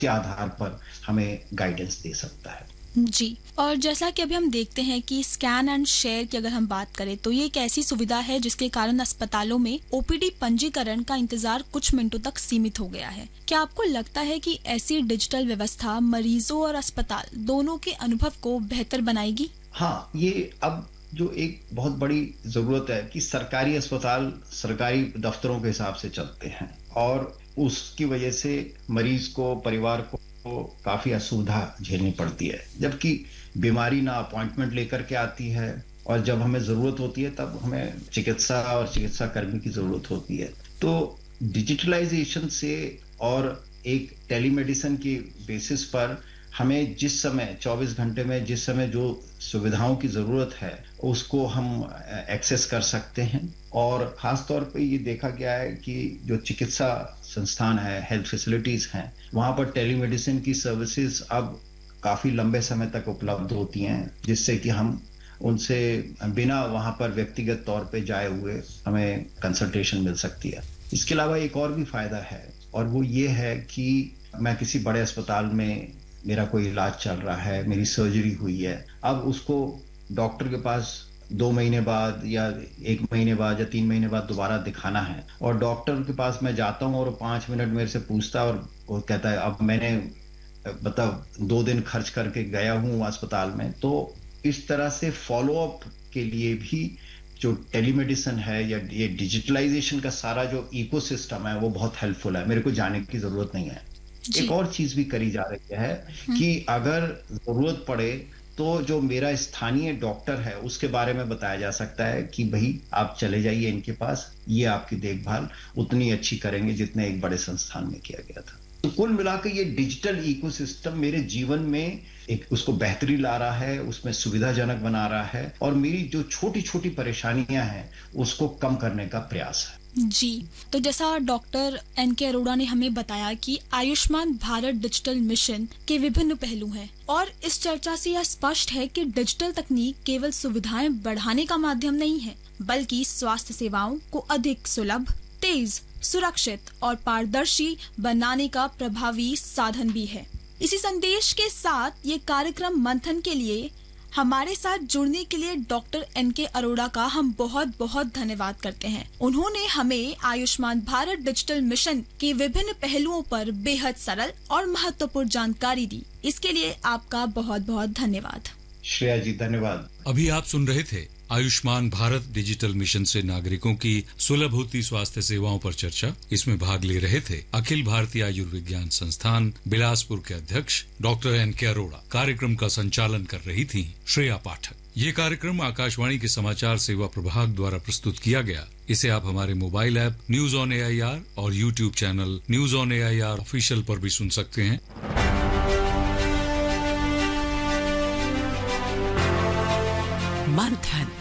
के आधार पर हमें गाइडेंस दे सकता है। जी, और जैसा कि अभी हम देखते हैं कि स्कैन एंड शेयर की अगर हम बात करें तो ये एक ऐसी सुविधा है जिसके कारण अस्पतालों में ओपीडी पंजीकरण का इंतजार कुछ मिनटों तक सीमित हो गया है। क्या आपको लगता है कि ऐसी डिजिटल व्यवस्था मरीजों और अस्पताल दोनों के अनुभव को बेहतर बनाएगी? हाँ, ये अब जो एक बहुत बड़ी जरूरत है कि सरकारी अस्पताल सरकारी दफ्तरों के हिसाब से चलते हैं और उसकी वजह से मरीज को, परिवार को काफी असुविधा झेलनी पड़ती है, जबकि बीमारी ना अपॉइंटमेंट लेकर के आती है और जब हमें जरूरत होती है तब हमें चिकित्सा और चिकित्सा कर्मी की जरूरत होती है। तो डिजिटलाइजेशन से और एक टेलीमेडिसिन की बेसिस पर हमें जिस समय 24 घंटे में जिस समय जो सुविधाओं की जरूरत है उसको हम एक्सेस कर सकते हैं। और खास तौर पे ये देखा गया है कि जो चिकित्सा संस्थान है, हेल्थ फैसिलिटीज हैं, वहां पर टेलीमेडिसिन की सर्विसेज अब काफी लंबे समय तक उपलब्ध होती हैं, जिससे कि हम उनसे बिना वहां पर व्यक्तिगत तौर पे जाए हुए हमें कंसल्टेशन मिल सकती है। इसके अलावा एक और भी फायदा है और वो ये है कि मैं किसी बड़े अस्पताल में मेरा कोई इलाज चल रहा है, मेरी सर्जरी हुई है, अब उसको डॉक्टर के पास 2 महीने बाद या 1 महीने बाद या 3 महीने बाद दोबारा दिखाना है और डॉक्टर के पास मैं जाता हूँ और 5 मिनट मेरे से पूछता है और वो कहता है अब मैंने मतलब 2 दिन खर्च करके गया हूँ अस्पताल में। तो इस तरह से फॉलो अप के लिए भी जो टेलीमेडिसिन है या ये डिजिटलाइजेशन का सारा जो इकोसिस्टम है वो बहुत हेल्पफुल है, मेरे को जाने की जरूरत नहीं है। एक और चीज भी करी जा रही है कि अगर जरूरत पड़े तो जो मेरा स्थानीय डॉक्टर है उसके बारे में बताया जा सकता है कि भाई आप चले जाइए इनके पास, ये आपकी देखभाल उतनी अच्छी करेंगे जितने एक बड़े संस्थान में किया गया था। तो कुल मिलाकर ये डिजिटल इकोसिस्टम मेरे जीवन में एक उसको बेहतरी ला रहा है, उसमें सुविधाजनक बना रहा है और मेरी जो छोटी छोटी परेशानियां हैं उसको कम करने का प्रयास है। जी, तो जैसा डॉक्टर एनके अरोड़ा ने हमें बताया कि आयुष्मान भारत डिजिटल मिशन के विभिन्न पहलू हैं और इस चर्चा से यह स्पष्ट है कि डिजिटल तकनीक केवल सुविधाएं बढ़ाने का माध्यम नहीं है, बल्कि स्वास्थ्य सेवाओं को अधिक सुलभ, तेज, सुरक्षित और पारदर्शी बनाने का प्रभावी साधन भी है। इसी संदेश के साथ ये कार्यक्रम मंथन के लिए हमारे साथ जुड़ने के लिए डॉक्टर एनके अरोड़ा का हम बहुत बहुत धन्यवाद करते हैं। उन्होंने हमें आयुष्मान भारत डिजिटल मिशन के विभिन्न पहलुओं पर बेहद सरल और महत्वपूर्ण जानकारी दी। इसके लिए आपका बहुत बहुत धन्यवाद। श्रेया जी, धन्यवाद। अभी आप सुन रहे थे आयुष्मान भारत डिजिटल मिशन से नागरिकों की सुलभ होती स्वास्थ्य सेवाओं पर चर्चा। इसमें भाग ले रहे थे अखिल भारतीय आयुर्विज्ञान संस्थान बिलासपुर के अध्यक्ष डॉक्टर एनके अरोड़ा। कार्यक्रम का संचालन कर रही थी श्रेया पाठक। ये कार्यक्रम आकाशवाणी के समाचार सेवा प्रभाग द्वारा प्रस्तुत किया गया। इसे आप हमारे mobile app news on AIR और YouTube channel news on AIR official पर भी सुन सकते हैं। मंथन